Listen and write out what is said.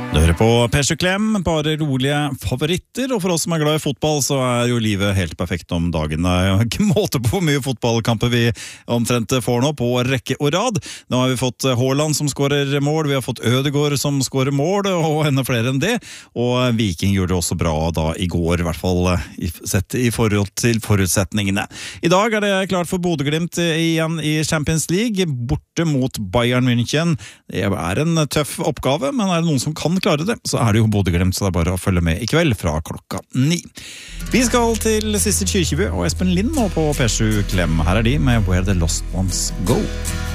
Du hører på P7 Klem, bare rolige favoritter, og for oss som glad i fotball, så jo livet helt perfekt om dagen. Det jo ikke måte på hvor mye fotballkamper vi omtrent får nå, på rekke og rad. Nå har vi fått Haaland som skårer mål, vi har fått Ødegaard som skårer mål, og enda flere enn det. Og Viking gjorde det også bra da i går, i hvert fall sett i forhold til forutsetningene. I dag det klart for Bodø/Glimt igjen i Champions League, borte mot Bayern München. Det en tøff oppgave, men det noen som kan klare det, så det jo Bodø/Glimt, så det bare å følge med i kveld fra klokka 9. Vi skal til siste Kyrkjebø og Espen Lind nå på P7 Klem. Her de med Where the Lost Ones Go.